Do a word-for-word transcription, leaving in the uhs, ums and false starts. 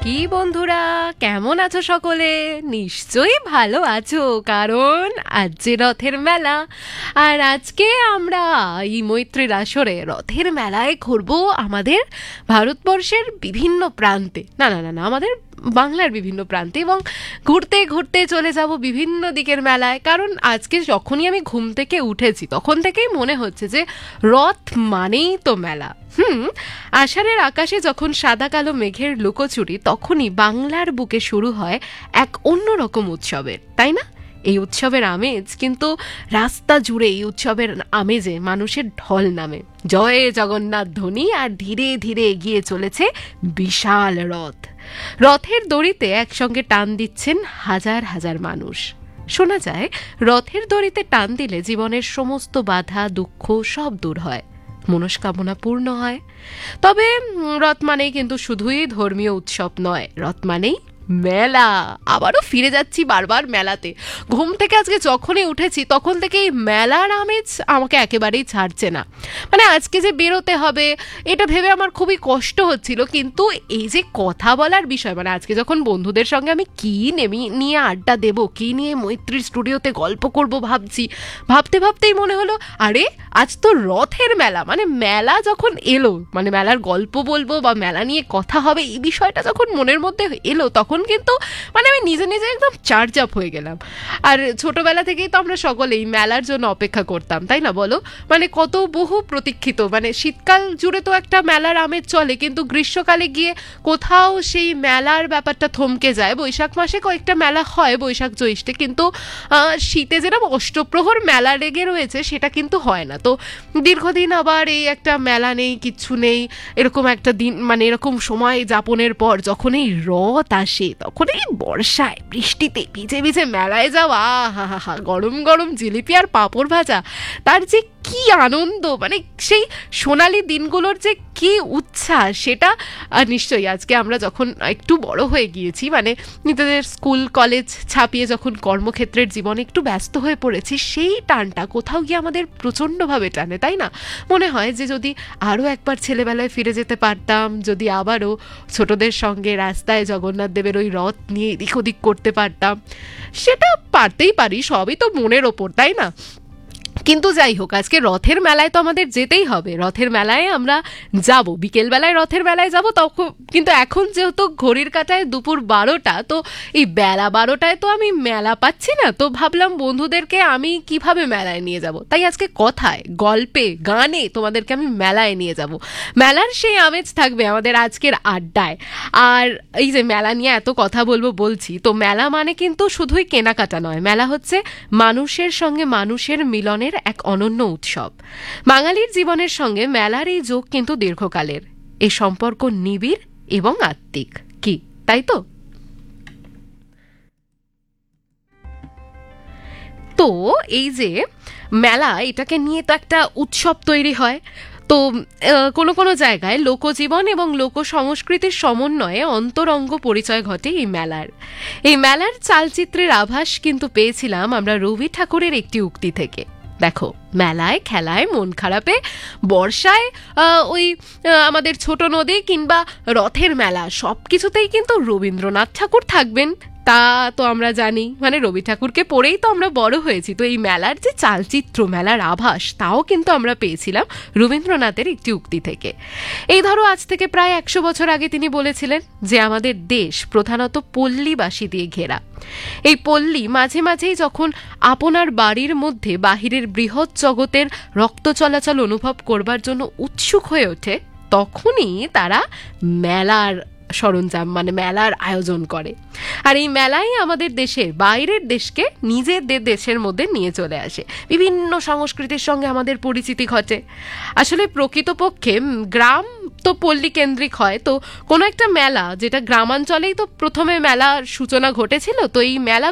কি বন্ধুরা, কেমন আছো সকলে? নিশ্চয়ই ভালো আছো, কারণ আজ যে রথের মেলা। আর আজকে আমরা এই মৈত্রীর আসরে রথের মেলায় ঘুরবো আমাদের ভারতবর্ষের বিভিন্ন প্রান্তে, না না না না আমাদের বাংলার বিভিন্ন প্রান্তে, এবং ঘুরতে ঘুরতে চলে যাব বিভিন্ন দিকের মেলায়। কারণ আজকে যখনই আমি ঘুম থেকে উঠেছি তখন থেকেই মনে হচ্ছে যে রথ মানেই তো মেলা। হুম আষাঢ়ের আকাশে যখন সাদা কালো মেঘের লুকোচুরি, তখনই বাংলার বুকে শুরু হয় এক অন্যরকম উৎসবের, তাই না? এই উৎসবের আমেজ কিন্তু রাস্তা জুড়ে, এই উৎসবের আমেজে মানুষের ঢল নামে, জয় জগন্নাথ ধ্বনি, আর ধীরে ধীরে এগিয়ে চলেছে বিশাল রথ। রথের দড়িতে একসঙ্গে টান দিচ্ছেন হাজার হাজার মানুষ। শোনা যায় রথের দড়িতে টান দিলে জীবনের সমস্ত বাধা দুঃখ সব দূর হয়, মনস্কামনা পূর্ণ হয়। তবে রথ মানেই কিন্তু শুধুই ধর্মীয় উৎসব নয়, রথ মানেই মেলা। আবারও ফিরে যাচ্ছি বারবার মেলাতে। ঘুম থেকে আজকে যখনই উঠেছি তখন থেকে এই মেলার আমেজ আমাকে একেবারেই ছাড়ছে না। মানে আজকে যে বেরোতে হবে এটা ভেবে আমার খুবই কষ্ট হচ্ছিল, কিন্তু এই যে কথা বলার বিষয়, মানে আজকে যখন বন্ধুদের সঙ্গে আমি কী নেমি নিয়ে আড্ডা দেবো, কী নিয়ে মৈত্রীর স্টুডিওতে গল্প করব ভাবছি, ভাবতে ভাবতেই মনে হলো আরে আজ তো রথের মেলা। মানে মেলা যখন এলো, মানে মেলার গল্প বলবো বা মেলা নিয়ে কথা হবে, এই বিষয়টা যখন মনের মধ্যে এলো তখন কিন্তু মানে আমি নিজে নিজে একদম চার্জ আপ হয়ে গেলাম। আর ছোটবেলা থেকেই তো আমরা সকলেই মেলার জন্য অপেক্ষা করতাম, তাই না বলো? মানে কত বহু প্রতীক্ষিত, মানে শীতকাল জুড়ে তো একটা মেলার আমেজ চলে, কিন্তু গ্রীষ্মকালে গিয়ে কোথাও সেই মেলার ব্যাপারটা থমকে যায়। বৈশাখ মাসে কয়েকটা মেলা হয়, বৈশাখ জ্যৈষ্ঠে, কিন্তু শীতে যেরকম অষ্টপ্রহর মেলা লেগে রয়েছে সেটা কিন্তু হয় না। তো দীর্ঘদিন আবার এই একটা মেলা নেই, কিচ্ছু নেই, এরকম একটা দিন, মানে এরকম সময় যাপনের পর যখন এই রথ আসে, তখন এই বর্ষায় বৃষ্টিতে ভিজে ভিজে মেলায় যাওয়া, হা হা হা, গরম গরম জিলিপি আর পাঁপড় ভাজা, তার যে কি আনন্দ, মানে সেই সোনালি দিনগুলোর যে কি উচ্ছ্বাস, সেটা নিশ্চয়ই আজকে আমরা যখন একটু বড় হয়ে গিয়েছি, মানে নিজেদের স্কুল কলেজ ছাপিয়ে যখন কর্মক্ষেত্রের জীবনে একটু ব্যস্ত হয়ে পড়েছি, সেই টানটা কোথাও গিয়ে আমাদের প্রচণ্ডভাবে টানে, তাই না? মনে হয় যে যদি আরও একবার ছেলেবেলায় ফিরে যেতে পারতাম, যদি আবারও ছোটদের সঙ্গে রাস্তায় জগন্নাথ দেবের ওই রথ নিয়ে এদিক ওদিক করতে পারতাম। সেটা পারতেই পারি, সবই তো মনের ওপর, তাই না? কিন্তু যাই হোক, আজকে রথের মেলায় তো আমাদের যেতেই হবে। রথের মেলায় আমরা যাব, বিকেলবেলায় রথের মেলায় যাব। তখন কিন্তু এখন যেহেতু ঘড়ির কাঁটায় দুপুর বারোটা, তো এই বেলা বারোটায় তো আমি মেলা পাচ্ছি না। তো ভাবলাম বন্ধুদেরকে আমি কিভাবে মেলায় নিয়ে যাব, তাই আজকে কথায় গল্পে গানে তোমাদেরকে আমি মেলায় নিয়ে যাব। মেলার সেই আমেজ থাকবে আমাদের আজকের আড্ডায়। আর এই যে মেলা নিয়ে এত কথা বলবো বলছি, তো মেলা মানে কিন্তু শুধুই কেনাকাটা নয়, মেলা হচ্ছে মানুষের সঙ্গে মানুষের মিলনের এক অনন্য উৎসব। বাঙালির জীবনের সঙ্গে মেলার এই যোগ কিন্তু দীর্ঘকালের, এই সম্পর্ক নিবিড় এবং আত্মিক, কি তাই তো? তো এই যে মেলা, এটাকে নিয়ে তো একটা উৎসব তৈরি হয়। তো কোনো কোনো জায়গায় লোকজীবন এবং লোক সংস্কৃতির সমন্বয়ে অন্তরঙ্গ পরিচয় ঘটে এই মেলার। এই মেলার চালচিত্রের আভাস কিন্তু পেয়েছিলাম আমরা রবি ঠাকুরের একটি উক্তি থেকে। দেখো, মেলায় খেলায় মন খারাপে, বর্ষায় ওই আমাদের ছোট নদী, কিংবা রথের মেলা, সব কিছুতেই কিন্তু রবীন্দ্রনাথ ঠাকুর থাকবেন, তা তো আমরা জানি। মানে রবি ঠাকুরকে পড়েই তো আমরা বড় হয়েছি। তো এই মেলার যে চালচিত্র, মেলার আভাস, তাও কিন্তু আমরা পেয়েছিলাম রবীন্দ্রনাথের একটি উক্তি থেকে। এই ধরো আজ থেকে প্রায় একশো বছর আগে তিনি বলেছিলেন যে আমাদের দেশ প্রধানত পল্লীবাসী দিয়ে ঘেরা। এই পল্লী মাঝে মাঝেই যখন আপনার বাড়ির মধ্যে বাহিরের বৃহৎ জগতের রক্ত চলাচল অনুভব করবার জন্য উৎসুক হয়ে ওঠে, তখনই তারা মেলার সরঞ্জাম, মানে মেলার আয়োজন করে। আর এই মেলাই আমাদের দেশের বাইরের দেশকে নিজেদের দেশের মধ্যে নিয়ে চলে আসে, বিভিন্ন সংস্কৃতির সঙ্গে আমাদের পরিচিতি ঘটে। আসলে প্রকৃতপক্ষে গ্রাম তো পল্লী কেন্দ্রিক হয়, তো কোনো একটা মেলা যেটা গ্রামাঞ্চলেই তো প্রথমে মেলার সূচনা ঘটেছিল, তো এই মেলা